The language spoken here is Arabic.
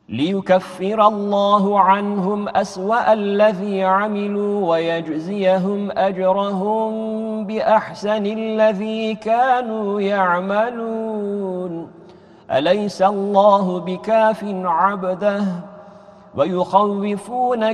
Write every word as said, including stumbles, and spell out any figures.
ليكفر الله عنهم أسوأ الذي عملوا ويجزيهم أجرهم بأحسن الذي كانوا يعملون أليس الله بكاف عبده ويخوفونك